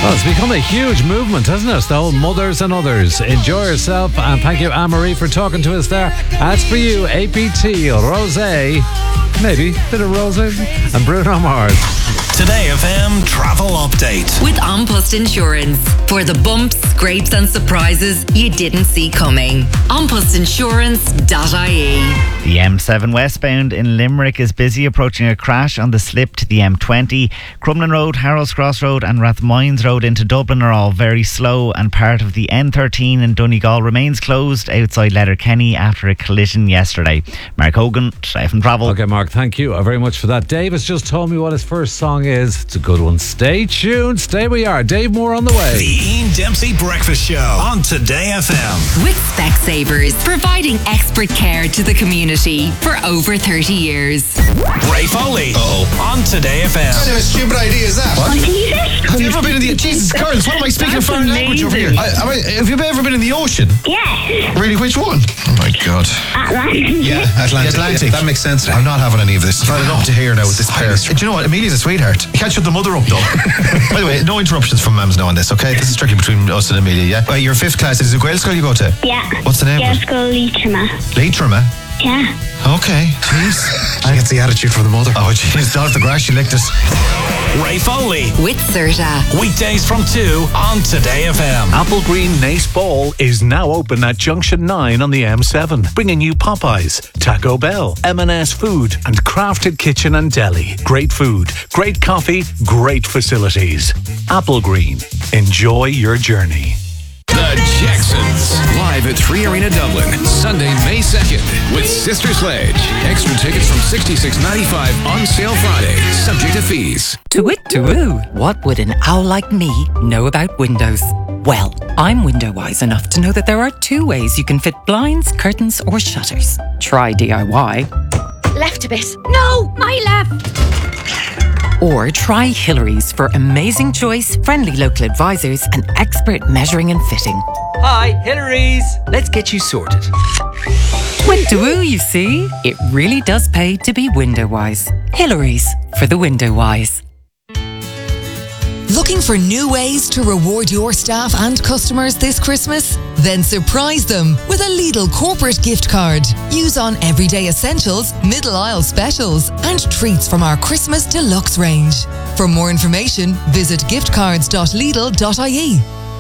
Well, it's become a huge movement, hasn't it? The whole Mothers and Others. Enjoy yourself, and thank you, Anne-Marie, for talking to us there. That's for you, APT, Rosé, maybe a bit of Rosé, and Bruno Mars. Today FM travel update with An Post Insurance for the bumps, scrapes and surprises you didn't see coming. AnPostInsurance.ie. The M7 westbound in Limerick is busy, approaching a crash on the slip to the M20. Crumlin Road, Harrows Cross Road and Rathmines Road into Dublin are all very slow, and part of the N13 in Donegal remains closed outside Letterkenny after a collision yesterday. Mark Hogan, Today FM Travel. Okay, Mark, thank you very much for that. Dave has just told me what his first song is. It's a good one. Stay tuned. Stay where you are. Dave Moore on the way. The Ian Dempsey Breakfast Show on Today FM. With Specsavers, providing expert care to the community for over 30 years. Ray Foley on Today FM. What kind of a stupid idea is that? What? Have you ever been in the... Jesus, girls, what am I speaking a foreign language over here? Have you ever been in the ocean? Yes. Really, which one? Oh my God. Atlantic. Yeah, Atlantic. That makes sense. I'm not having any of this. I've had enough to hear now with this pair. Do you know what? Amelia's a sweetheart. You can't shut the mother up though. By the way, no interruptions from Mams now on this, okay? This is strictly between us and Amelia, yeah? Well, you're 5th class. Is it Gael school you go to? Yeah. What's the name of it? Gael Leitrim. Leitrim? Yeah. Okay. Jeez. She gets the attitude from the mother. Oh, jeez. Down at the grass, she licked us. Ray Foley. With Serta. Weekdays from 2 on Today FM. Applegreen Nace Ball is now open at Junction 9 on the M7, bringing you Popeyes, Taco Bell, M&S Food and Crafted Kitchen and Deli. Great food, great coffee, great facilities. Applegreen. Enjoy your journey. The Jacksons, live at 3 Arena Dublin, Sunday, May 2nd, with Sister Sledge. Extra tickets from $66.95 on sale Friday, subject to fees. To-wit-to-woo, what would an owl like me know about windows? Well, I'm window-wise enough to know that there are 2 ways you can fit blinds, curtains or shutters. Try DIY. Left a bit. No, my left. Or try Hillary's for amazing choice, friendly local advisors and expert measuring and fitting. Hi, Hillary's. Let's get you sorted. Twit-to-woo, you see? It really does pay to be window-wise. Hillary's for the window-wise. Looking for new ways to reward your staff and customers this Christmas? Then surprise them with a Lidl corporate gift card. Use on everyday essentials, middle aisle specials, and treats from our Christmas deluxe range. For more information, visit giftcards.lidl.ie.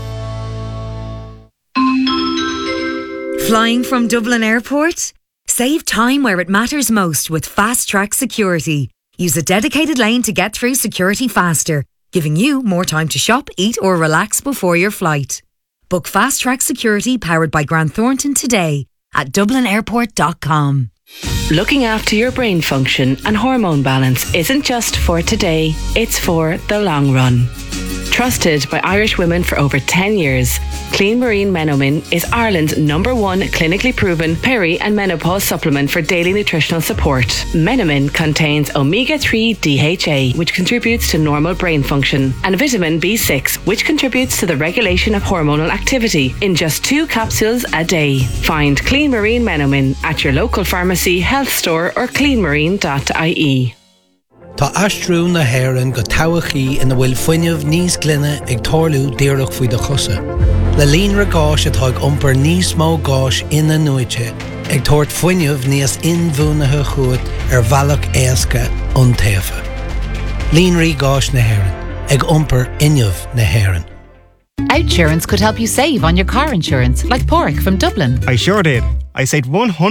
Flying from Dublin Airport? Save time where it matters most with Fast Track Security. Use a dedicated lane to get through security faster, giving you more time to shop, eat or relax before your flight. Book Fast Track Security powered by Grant Thornton today at dublinairport.com. Looking after your brain function and hormone balance isn't just for today, it's for the long run. Trusted by Irish women for over 10 years, Clean Marine Menomin is Ireland's #1 clinically proven peri and menopause supplement for daily nutritional support. Menomin contains omega-3 DHA, which contributes to normal brain function, and vitamin B6, which contributes to the regulation of hormonal activity, in just 2 capsules a day. Find Clean Marine Menomin at your local pharmacy, health store or cleanmarine.ie. Tá astrú na hÉireann go towachaí ina bhfuil fuinneamh níos glynne ag tarlú díreach faoi do chusa. Le líonra gáis atá ag iompar níos mó gáis ina nuaite, ag tabhairt fuinneamh níos inmhúnathe chuat bhealach éasca an taofa. Líonraí gáis na hÉireann, ag iompar inneamh na hÉireann. Outsurance could help you save on your car insurance, like Porrick from Dublin. I sure did. I saved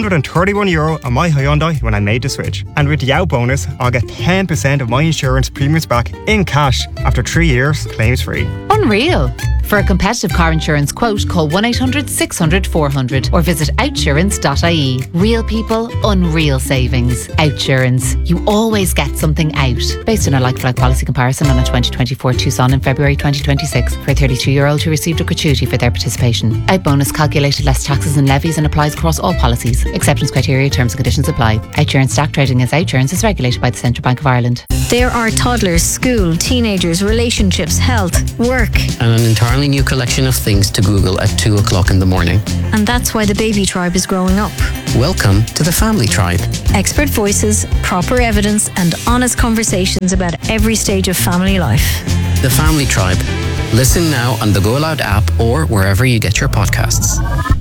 €131 on my Hyundai when I made the switch. And with the Out bonus, I'll get 10% of my insurance premiums back in cash after 3 years, claims free. Unreal. For a competitive car insurance quote, call 1-800-600-400 or visit outsurance.ie. Real people, unreal savings. Outsurance. You always get something out. Based on a like-for-like policy comparison on a 2024 Tucson in February 2026 for a 32-year-old who received a gratuity for their participation. Out bonus calculated less taxes and levies and applies across all policies. Acceptance criteria, terms and conditions apply. Outsurance stock trading as Outsurance is regulated by the Central Bank of Ireland. There are toddlers, school, teenagers, relationships, health, work. And an entirely new collection of things to Google at 2 o'clock in the morning. And that's why the baby tribe is growing up. Welcome to the Family Tribe. Expert voices, proper evidence and honest conversations about every stage of family life. The Family Tribe. Listen now on the Go Loud app or wherever you get your podcasts.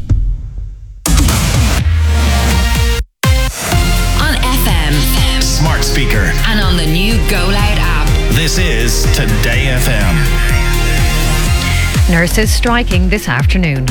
On FM, Smart speaker. and on the new Go Loud app. This is Today FM. Nurses striking this afternoon.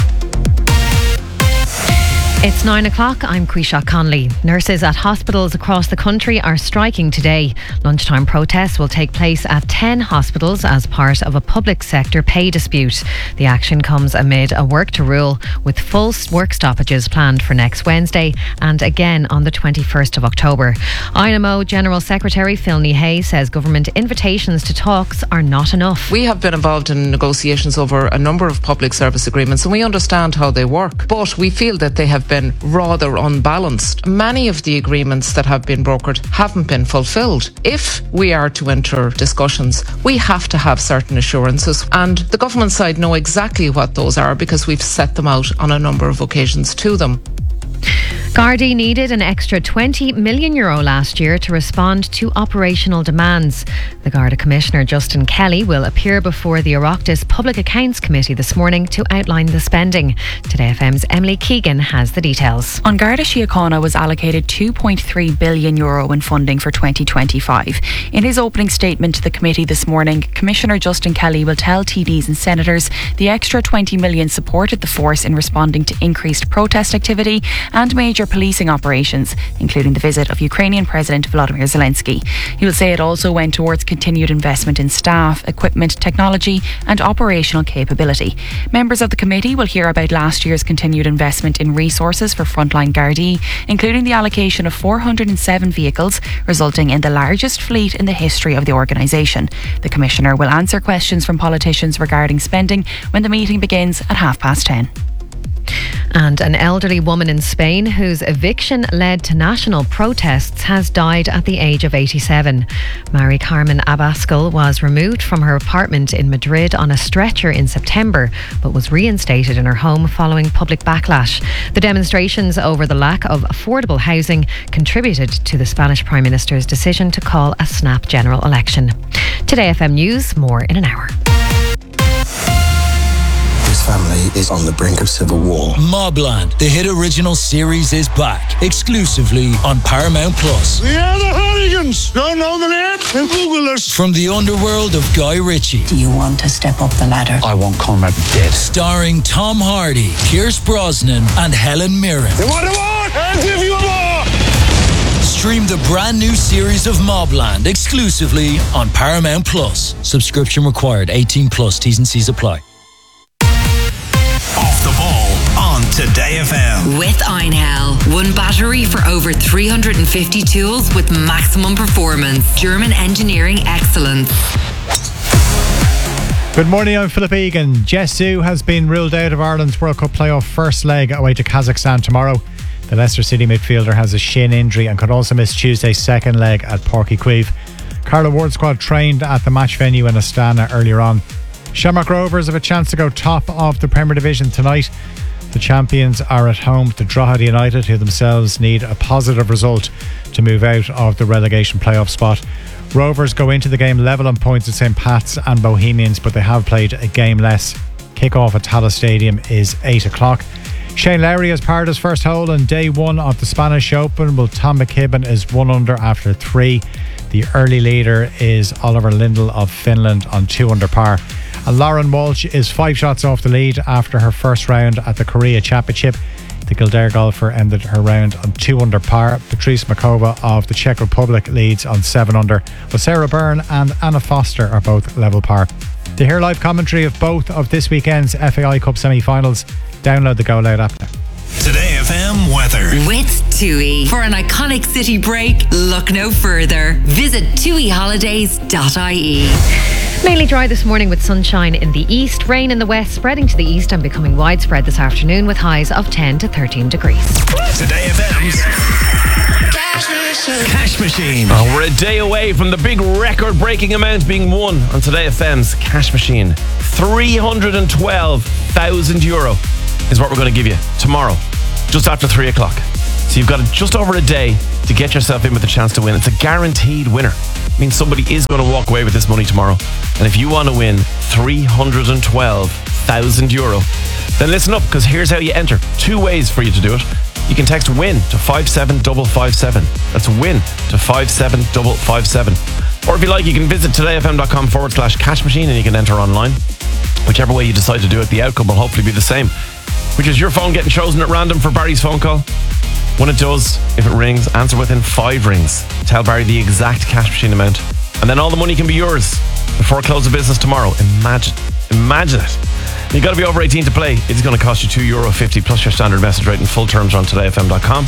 It's 9 o'clock. I'm Quisha Conley. Nurses at hospitals across the country are striking today. Lunchtime protests will take place at 10 hospitals as part of a public sector pay dispute. The action comes amid a work to rule with full work stoppages planned for next Wednesday and again on the 21st of October. INMO General Secretary Phil Hay says government invitations to talks are not enough. We have been involved in negotiations over a number of public service agreements and we understand how they work, but we feel that they have been rather unbalanced. Many of the agreements that have been brokered haven't been fulfilled. If we are to enter discussions, we have to have certain assurances, and the government side know exactly what those are because we've set them out on a number of occasions to them. Gardaí needed an extra €20 million last year to respond to operational demands. The Garda Commissioner Justin Kelly will appear before the Oireachtas Public Accounts Committee this morning to outline the spending. Today FM's Emily Keegan has the details. On Garda Síochána was allocated €2.3 billion in funding for 2025. In his opening statement to the committee this morning, Commissioner Justin Kelly will tell TDs and senators the extra $20 million supported the force in responding to increased protest activity and major policing operations, including the visit of Ukrainian President Volodymyr Zelensky. He will say it also went towards continued investment in staff, equipment, technology and operational capability. Members of the committee will hear about last year's continued investment in resources for frontline Gardaí, including the allocation of 407 vehicles, resulting in the largest fleet in the history of the organisation. The Commissioner will answer questions from politicians regarding spending when the meeting begins at 10:30. And an elderly woman in Spain whose eviction led to national protests has died at the age of 87. Mari Carmen Abascal was removed from her apartment in Madrid on a stretcher in September, but was reinstated in her home following public backlash. The demonstrations over the lack of affordable housing contributed to the Spanish Prime Minister's decision to call a snap general election. Today FM News, more in an hour. This family is on the brink of civil war. Mobland, the hit original series, is back exclusively on Paramount Plus. We are the Hooligans. Don't know the name? Then Google us. From the underworld of Guy Ritchie. Do you want to step up the ladder? I want Conrad dead. Starring Tom Hardy, Pierce Brosnan, and Helen Mirren. You want a war? I'll give you a war. Stream the brand new series of Mobland exclusively on Paramount Plus. Subscription required. 18 plus. T's and C's apply. Off the ball on Today FM. With Einhell. One battery for over 350 tools with maximum performance. German engineering excellence. Good morning, I'm Philip Egan. Jesu has been ruled out of Ireland's World Cup playoff first leg away to Kazakhstan tomorrow. The Leicester City midfielder has a shin injury and could also miss Tuesday's second leg at Páirc Uí Chaoimh. Carla Ward's squad trained at the match venue in Astana earlier on. Shamrock Rovers have a chance to go top of the Premier Division tonight. The champions are at home to Drogheda United, who themselves need a positive result to move out of the relegation playoff spot. Rovers go into the game level on points at St Pat's and Bohemians, but they have played a game less. Kick-off at Tallaght Stadium is 8 o'clock. Shane Lowry has parred his first hole on day one of the Spanish Open, while Tom McKibben is 1 under after 3. The early leader is Oliver Lindell of Finland on 2 under par. And Lauren Walsh is 5 shots off the lead after her first round at the Korea Championship. The Kildare golfer ended her round on 2 under par. Patrice Makova of the Czech Republic leads on 7 under, while Sarah Byrne and Anna Foster are both level par. To hear live commentary of both of this weekend's FAI Cup semi-finals, download the Go Loud app now. Today FM weather. With TUI. For an iconic city break, look no further. Visit tuiholidays.ie. Mainly dry this morning with sunshine in the east, rain in the west, spreading to the east and becoming widespread this afternoon with highs of 10 to 13 degrees. Today FM's Cash Machine. Oh, we're a day away from the big record-breaking amount being won on Today FM's Cash Machine. €312,000 is what we're going to give you tomorrow, just after 3 o'clock. So you've got just over a day to get yourself in with a chance to win. It's a guaranteed winner. It means somebody is going to walk away with this money tomorrow. And if you want to win €312,000, then listen up, because here's how you enter. 2 ways for you to do it. You can text WIN to 57557. That's WIN to 57557. Or if you like, you can visit todayfm.com/cash machine and you can enter online. Whichever way you decide to do it, the outcome will hopefully be the same, which is your phone getting chosen at random for Barry's phone call. When it does, if it rings, answer within 5 rings. Tell Barry the exact cash machine amount, and then all the money can be yours before close of business tomorrow. Imagine it. You've got to be over 18 to play. It's going to cost you €2.50 plus your standard message rate, and full terms are on todayfm.com.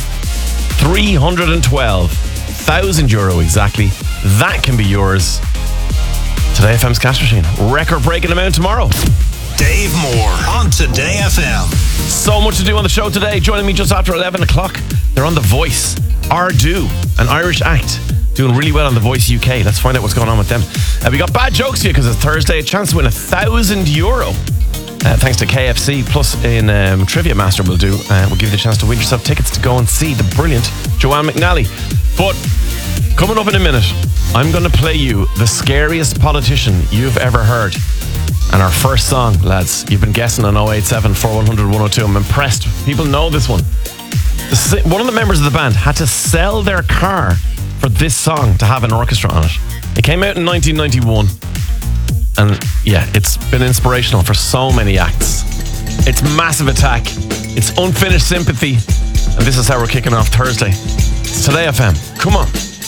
€312,000 exactly. That can be yours. Today FM's cash machine. Record-breaking amount tomorrow. Dave Moore on Today FM. So much to do on the show today. Joining me just after 11 o'clock, they're on The Voice. Ardu, an Irish act, doing really well on The Voice UK. Let's find out what's going on with them. We got bad jokes for you because it's Thursday. A chance to win €1,000. Thanks to KFC. Plus in Trivia Master we'll give you the chance to win yourself tickets to go and see the brilliant Joanne McNally. But coming up in a minute, I'm going to play you the scariest politician you've ever heard. And our first song, lads, you've been guessing on 087 4100 102. I'm impressed. People know this one. One of the members of the band had to sell their car for this song to have an orchestra on it. It came out in 1991. And yeah, it's been inspirational for so many acts. It's Massive Attack. It's Unfinished Sympathy. And this is how we're kicking off Thursday. It's Today FM. Come on.